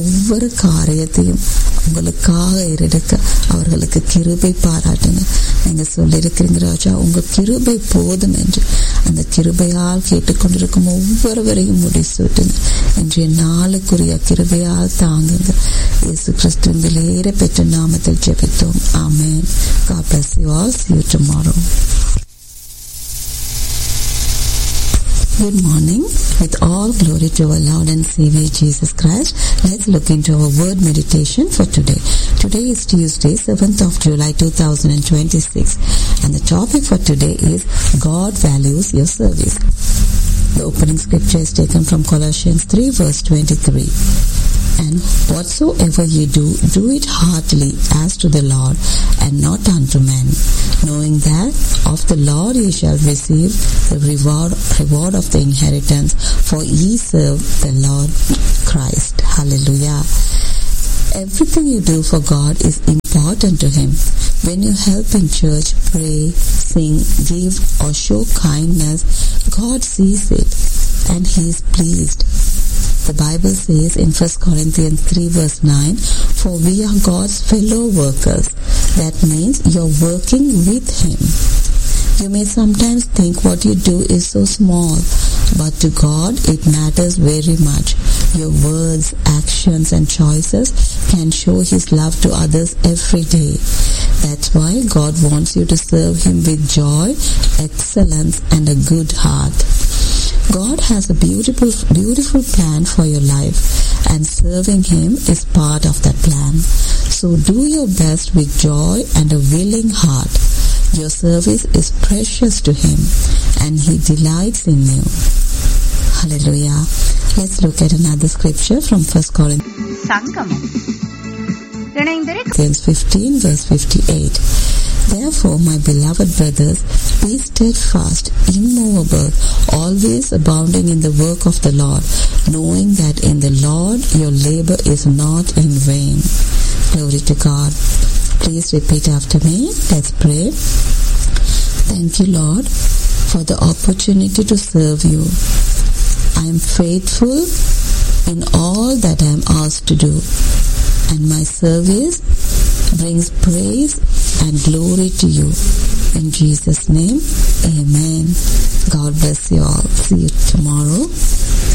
ஒவ்வொரு காரியத்தையும் உங்களுக்காக எடுக்க அவர்களுக்கு கிருபை பாராட்டுங்க. நீங்க சொல்லியிருக்கிறீங்க ராஜா, உங்க கிருபை போதும் என்று. அந்த கிருபையால் கேட்டுக்கொண்டிருக்கும் ஒவ்வொருவரையும் முடிசூட்டுங்க. இன்றைய நாளுக்குரிய கிருபையால் தாங்குங்க. இயேசு கிறிஸ்துவின் விலையேற பெற்ற நாமத்தில் ஜெபித்தோம். ஆமென். God bless you all. See you tomorrow. Good morning. With all glory to our Lord and Savior Jesus Christ, let's look into our word meditation for today. Today is Tuesday, 7th of July 2026, and the topic for today is God values your service. The opening scripture is taken from Colossians 3 verse 23. And whatsoever ye do, do it heartily as to the Lord, and not unto men, knowing that of the Lord ye shall receive the reward of the inheritance, for ye serve the Lord Christ. Hallelujah. Everything you do for God is important to Him. When you help in church, pray, sing, give, or show kindness, God sees it and He is pleased. The Bible says in 1 Corinthians 3 verse 9, for we are God's fellow workers. That means you're working with Him. You may sometimes think what you do is so small, but to God it matters very much. Your words, actions and choices can show His love to others every day. That's why God wants you to serve Him with joy, excellence and a good heart. God has a beautiful plan for your life, and serving Him is part of that plan. So do your best with joy and a willing heart. Your service is precious to Him, and He delights in you. Hallelujah. Let's look at another scripture from 1 Corinthians 15 verse 58. Therefore, my beloved brothers, be steadfast, immovable, always abounding in the work of the Lord, knowing that in the Lord your labor is not in vain. Glory to God. Please repeat after me. Let's pray. Thank you, Lord, for the opportunity to serve you. I am faithful in all that I am asked to do, and my service brings praise and glory to you. In Jesus' name, amen. God bless you all. See you tomorrow.